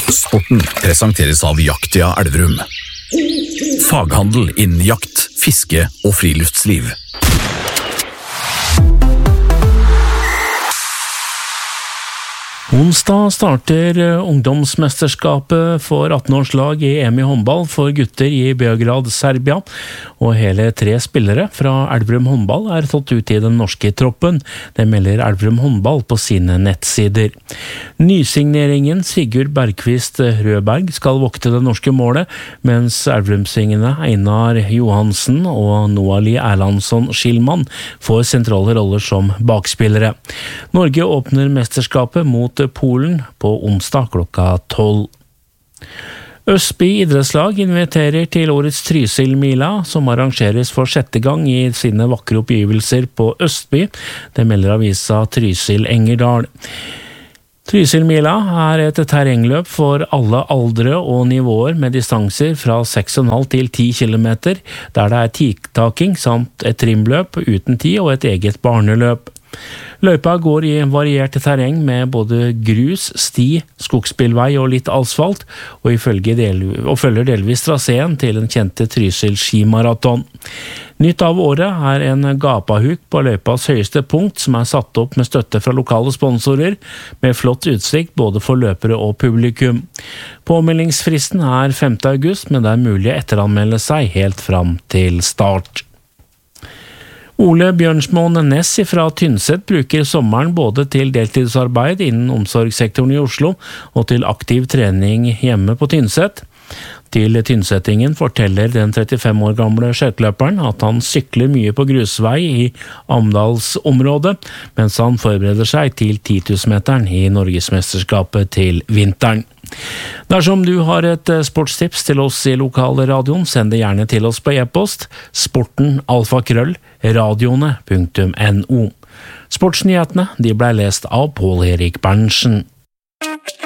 Sporten presenteres av Jaktia Elverum. Faghandel innen jakt, fiske og friluftsliv. Onsdag starter ungdomsmesterskapet for 18-årslag i EM i håndball for gutter i Beograd, Serbia, og hele 3 spillere fra Elverum håndball er tatt ut i den norske troppen. Det melder Elverum håndball på sine nettsider. Nysigneringen Sigurd Bergqvist Rødberg skal vokte det norske målet, mens Elverumsingene Einar Johansen og Noali Erlandsson Skillmann får sentrale roller som bakspillere. Norge åpner mesterskapet mot Polen på onsdag klokka 12. Østby idrettslag inviterer til årets Trysil-mila, som arrangeres for 6. gang i sine vakre oppgivelser på Østby. Det melder avisa Trysil Engerdal. Trysil-mila er et terrengløp for alle aldre og nivåer med distanser fra 6,5 til 10 kilometer, der det er tidtaking samt et trimløp uten tid og et eget barneløp. Løypa går i variert terreng med både grus, sti, skogsbilvei og litt asfalt, og følger delvis traseen til den kjente Trysil skimaraton. Nytt av året er en gapahuk på løypas høyeste punkt som er satt opp med støtte fra lokale sponsorer, med flott utsikt både for løpere og publikum. Påmeldingsfristen er 5. august, men det er mulig å etteranmelde seg helt fram til start. Ole Bjørnsmoen Næss fra Tynset bruker sommeren både til deltidsarbeid innen omsorgssektoren i Oslo og til aktiv trening hjemme på Tynset. Til Tynsetingen forteller den 35 år gamle skøyteløperen at han sykler mye på grusvei i Amdalsområdet, mens han forbereder seg til 10 000-meteren i Norgesmesterskapet til vinteren. Dersom du har et sportstips til oss i lokalradioen, send det gjerne til oss på e-post sporten@radioene.no. Sportsnyhetene de ble lest av Pål Erik Berntsen.